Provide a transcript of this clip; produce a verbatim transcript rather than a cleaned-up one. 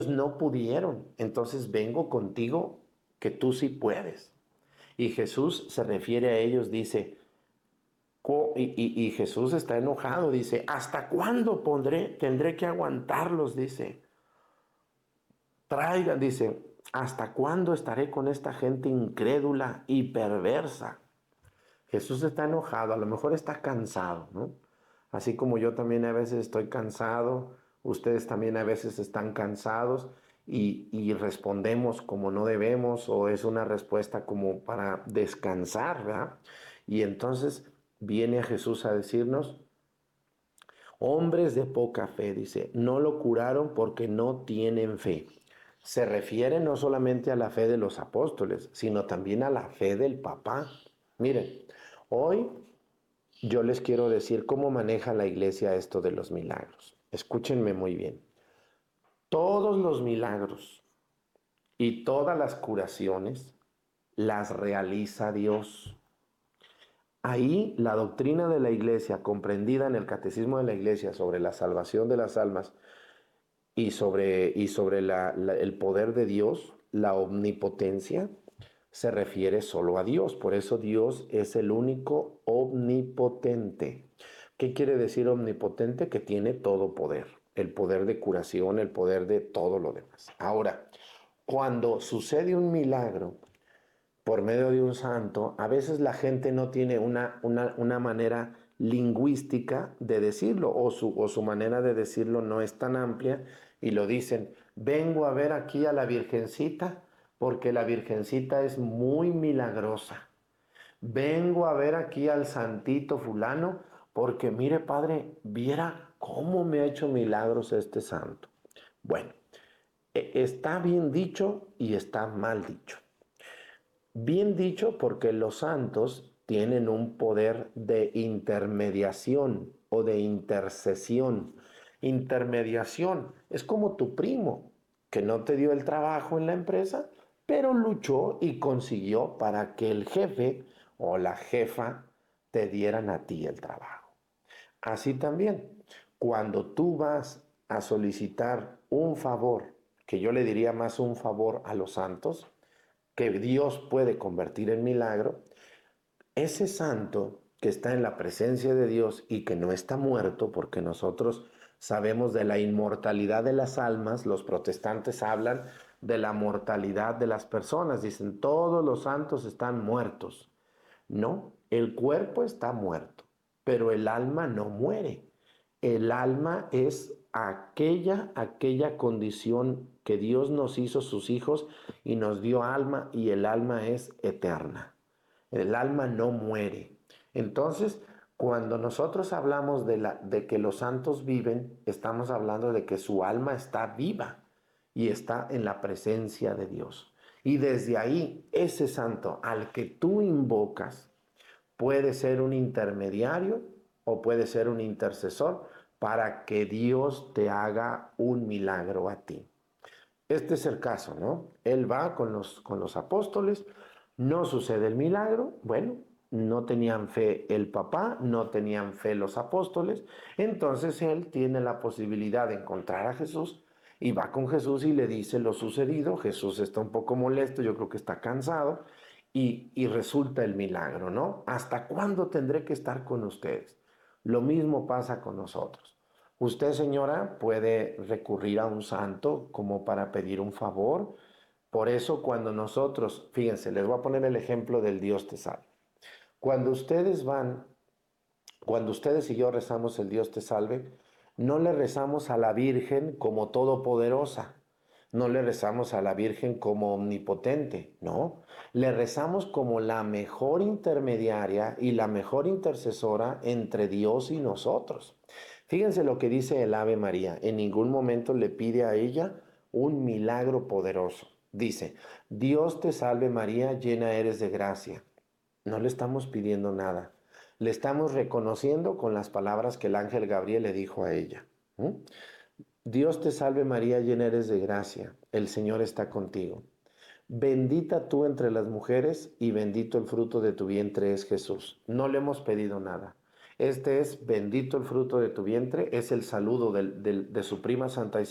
no pudieron, entonces vengo contigo que tú sí puedes. Y Jesús se refiere a ellos, dice, co- y, y- y Jesús está enojado, dice, ¿hasta cuándo pondré, tendré que aguantarlos? Dice, traigan, dice, ¿hasta cuándo estaré con esta gente incrédula y perversa? Jesús está enojado, a lo mejor está cansado, ¿no? Así como yo también a veces estoy cansado, ustedes también a veces están cansados y, y respondemos como no debemos o es una respuesta como para descansar, ¿verdad? Y entonces viene a Jesús a decirnos, hombres de poca fe, dice, no lo curaron porque no tienen fe. Se refiere no solamente a la fe de los apóstoles, sino también a la fe del papá. Miren, hoy yo les quiero decir cómo maneja la iglesia esto de los milagros. Escúchenme muy bien. Todos los milagros y todas las curaciones las realiza Dios. Ahí la doctrina de la iglesia, comprendida en el catecismo de la iglesia sobre la salvación de las almas y sobre, y sobre la- la- el poder de Dios, la omnipotencia, se refiere solo a Dios. Por eso Dios es el único omnipotente. ¿Qué quiere decir omnipotente? Que tiene todo poder. El poder de curación, el poder de todo lo demás. Ahora, cuando sucede un milagro por medio de un santo, a veces la gente no tiene una, una, una manera lingüística de decirlo o su, o su manera de decirlo no es tan amplia y lo dicen, vengo a ver aquí a la Virgencita porque la Virgencita es muy milagrosa. Vengo a ver aquí al santito fulano porque mire padre, viera cómo me ha hecho milagros este santo. Bueno, e- está bien dicho y está mal dicho. Bien dicho porque los santos tienen un poder de intermediación o de intercesión. Intermediación es como tu primo que no te dio el trabajo en la empresa, pero luchó y consiguió para que el jefe o la jefa te dieran a ti el trabajo. Así también, cuando tú vas a solicitar un favor, que yo le diría más un favor a los santos, que Dios puede convertir en milagro, ese santo que está en la presencia de Dios y que no está muerto, porque nosotros sabemos de la inmortalidad de las almas, los protestantes hablan de la mortalidad de las personas, dicen todos los santos están muertos. No, el cuerpo está muerto, pero el alma no muere. El alma es aquella, aquella condición que Dios nos hizo sus hijos y nos dio alma y el alma es eterna. El alma no muere. Entonces, cuando nosotros hablamos de, la, de que los santos viven, estamos hablando de que su alma está viva y está en la presencia de Dios. Y desde ahí, ese santo al que tú invocas puede ser un intermediario o puede ser un intercesor para que Dios te haga un milagro a ti. Este es el caso, ¿no? Él va con los, con los apóstoles, no sucede el milagro, bueno, no tenían fe el papá, no tenían fe los apóstoles, entonces él tiene la posibilidad de encontrar a Jesús y va con Jesús y le dice lo sucedido. Jesús está un poco molesto, yo creo que está cansado y, y resulta el milagro, ¿no? ¿Hasta cuándo tendré que estar con ustedes? Lo mismo pasa con nosotros. Usted, señora, puede recurrir a un santo como para pedir un favor. Por eso cuando nosotros, fíjense, les voy a poner el ejemplo del Dios te salve. Cuando ustedes van, cuando ustedes y yo rezamos el Dios te salve, no le rezamos a la Virgen como todopoderosa, no le rezamos a la Virgen como omnipotente, no, le rezamos como la mejor intermediaria y la mejor intercesora entre Dios y nosotros. Fíjense lo que dice el Ave María, en ningún momento le pide a ella un milagro poderoso. Dice, Dios te salve María, llena eres de gracia. No le estamos pidiendo nada. Le estamos reconociendo con las palabras que el ángel Gabriel le dijo a ella. ¿Mm? Dios te salve María, llena eres de gracia. El Señor está contigo. Bendita tú entre las mujeres y bendito el fruto de tu vientre es Jesús. No le hemos pedido nada. Este es bendito el fruto de tu vientre, es el saludo del- del- de su prima Santa